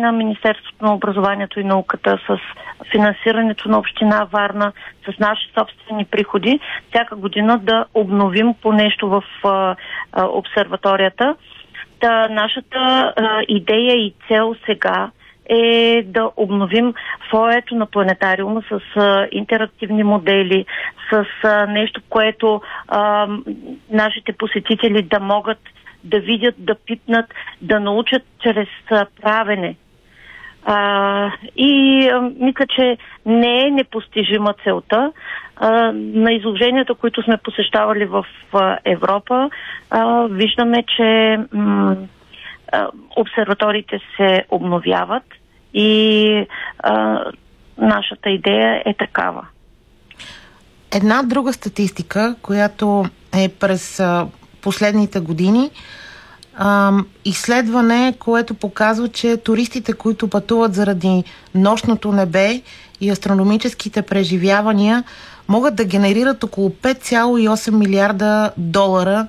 на Министерството на образованието и науката, с финансирането на община Варна, с наши собствени приходи, всяка година да обновим по нещо в обсерваторията. Нашата идея и цел сега е да обновим фоето на планетариума с интерактивни модели, с нещо, което нашите посетители да могат да видят, да пипнат, да научат чрез правене. Мисля, че не е непостижима целта. На изложенията, които сме посещавали в Европа, виждаме, че обсерваториите се обновяват и нашата идея е такава. Една друга статистика, която е през последните години, изследване, което показва, че туристите, които пътуват заради нощното небе и астрономическите преживявания, могат да генерират около 5,8 милиарда долара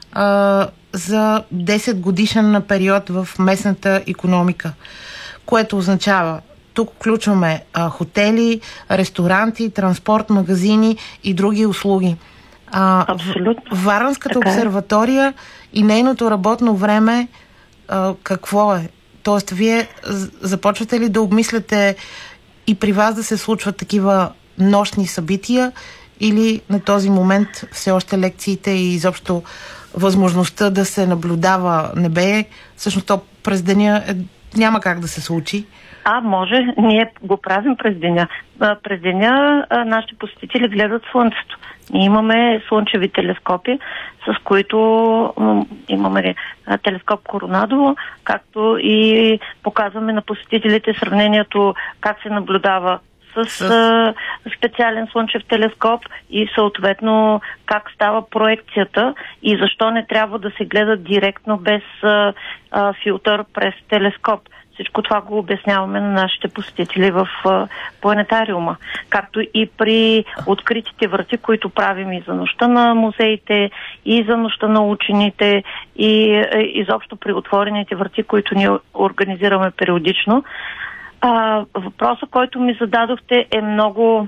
за 10 годишен период в местната икономика, което означава, тук включваме хотели, ресторанти, транспорт, магазини и други услуги. Абсолютно. Варненската обсерватория и нейното работно време какво е? Тоест, вие започвате ли да обмисляте и при вас да се случват такива нощни събития, или на този момент все още лекциите и изобщо възможността да се наблюдава небе, всъщност то през деня няма как да се случи? Може. Ние го правим през деня. През деня нашите посетители гледат Слънцето. Ние имаме слънчеви телескопи, с които имаме телескоп Коронадо, както и показваме на посетителите сравнението как се наблюдава с специален слънчев телескоп и съответно как става проекцията и защо не трябва да се гледа директно без филтър през телескоп. Всичко това го обясняваме на нашите посетители в планетариума. Както и при откритите врати, които правим и за нощта на музеите, и за нощта на учените, и изобщо при отворените врати, които ние организираме периодично. Въпросът, който ми зададохте, е много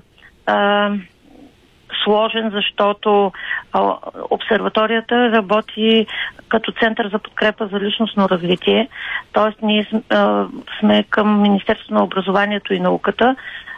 сложен, защото обсерваторията работи като център за подкрепа за личностно развитие. Тоест, ние сме към Министерството на образованието и науката,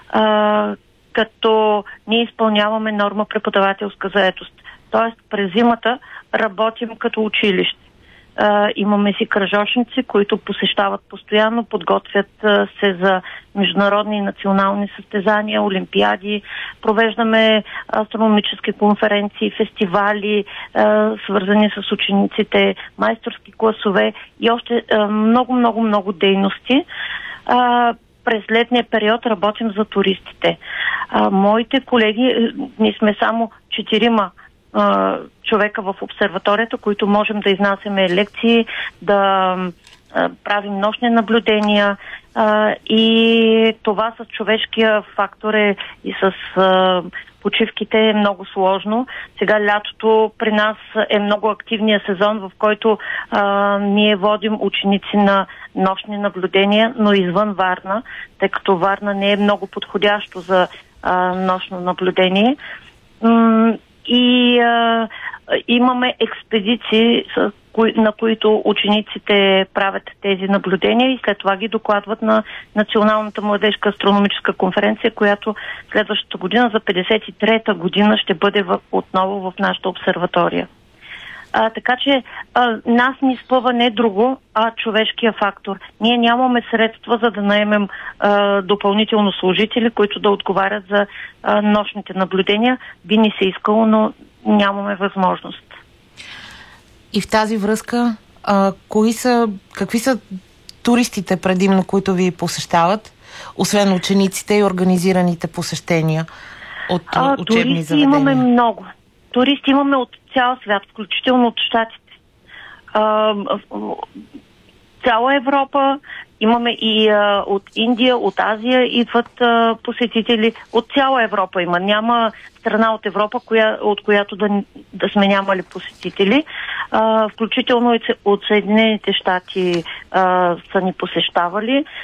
като ние изпълняваме норма преподавателска заетост. Тоест, през зимата работим като училище. Имаме си кръжочници, които посещават постоянно, подготвят се за международни и национални състезания, олимпиади, провеждаме астрономически конференции, фестивали, свързани с учениците, майсторски класове и още много дейности. През летния период работим за туристите. Моите колеги, ние сме само 4 човека в обсерваторията, които можем да изнасяме лекции, да правим нощни наблюдения и това с човешкия фактор и с почивките е много сложно. Сега лятото при нас е много активният сезон, в който ние водим ученици на нощни наблюдения, но извън Варна, тъй като Варна не е много подходящо за нощно наблюдение. И имаме експедиции, на които учениците правят тези наблюдения и след това ги докладват на Националната младежка астрономическа конференция, която следващата година, за 53-та година, ще бъде отново в нашата обсерватория. Така че нас ни спъва не друго, а човешкия фактор. Ние нямаме средства, за да наемем допълнително служители, които да отговарят за нощните наблюдения. Би ни се искало, но нямаме възможност. И в тази връзка, какви са туристите предимно, които ви посещават, освен учениците и организираните посещения от учебни заведения? Имаме много. Туристи имаме от цял свят, включително от Щатите. Цяла Европа, имаме и от Индия, от Азия идват посетители. От цяла Европа има. Няма страна от Европа, от която да сме нямали посетители. Включително и от Съединените щати са ни посещавали.